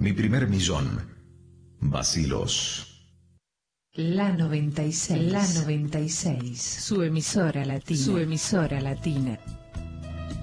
Mi primer millón. Bacilos. La 96. Su emisora latina.